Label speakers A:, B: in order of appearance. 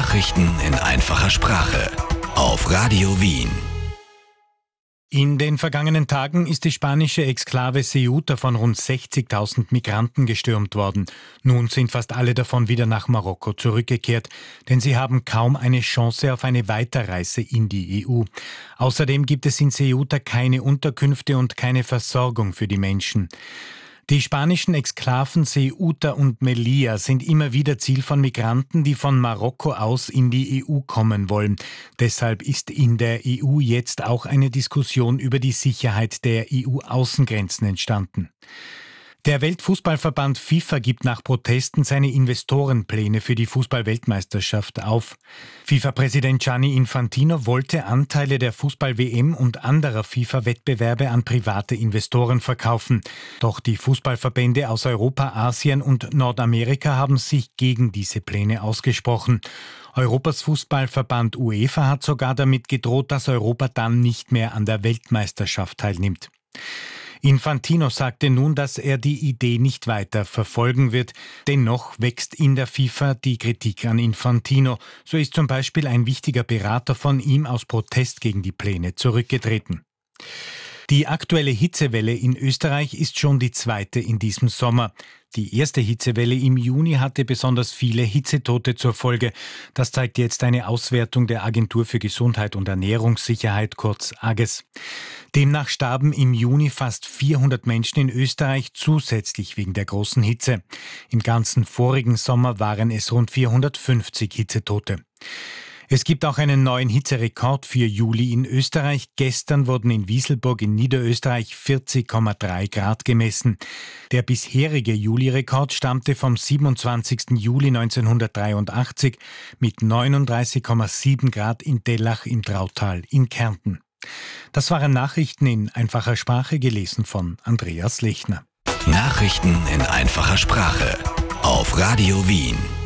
A: Nachrichten in einfacher Sprache auf Radio Wien.
B: In den vergangenen Tagen ist die spanische Exklave Ceuta von rund 60.000 Migranten gestürmt worden. Nun sind fast alle davon wieder nach Marokko zurückgekehrt, denn sie haben kaum eine Chance auf eine Weiterreise in die EU. Außerdem gibt es in Ceuta keine Unterkünfte und keine Versorgung für die Menschen. Die spanischen Exklaven Ceuta und Melilla sind immer wieder Ziel von Migranten, die von Marokko aus in die EU kommen wollen. Deshalb ist in der EU jetzt auch eine Diskussion über die Sicherheit der EU-Außengrenzen entstanden. Der Weltfußballverband FIFA gibt nach Protesten seine Investorenpläne für die Fußball-Weltmeisterschaft auf. FIFA-Präsident Gianni Infantino wollte Anteile der Fußball-WM und anderer FIFA-Wettbewerbe an private Investoren verkaufen. Doch die Fußballverbände aus Europa, Asien und Nordamerika haben sich gegen diese Pläne ausgesprochen. Europas Fußballverband UEFA hat sogar damit gedroht, dass Europa dann nicht mehr an der Weltmeisterschaft teilnimmt. Infantino sagte nun, dass er die Idee nicht weiter verfolgen wird. Dennoch wächst in der FIFA die Kritik an Infantino. So ist zum Beispiel ein wichtiger Berater von ihm aus Protest gegen die Pläne zurückgetreten. Die aktuelle Hitzewelle in Österreich ist schon die zweite in diesem Sommer. Die erste Hitzewelle im Juni hatte besonders viele Hitzetote zur Folge. Das zeigt jetzt eine Auswertung der Agentur für Gesundheit und Ernährungssicherheit, kurz AGES. Demnach starben im Juni fast 400 Menschen in Österreich zusätzlich wegen der großen Hitze. Im ganzen vorigen Sommer waren es rund 450 Hitzetote. Es gibt auch einen neuen Hitzerekord für Juli in Österreich. Gestern wurden in Wieselburg in Niederösterreich 40,3 Grad gemessen. Der bisherige Juli-Rekord stammte vom 27. Juli 1983 mit 39,7 Grad in Dellach im Drautal in Kärnten. Das waren Nachrichten in einfacher Sprache, gelesen von Andreas Lechner.
A: Nachrichten in einfacher Sprache auf Radio Wien.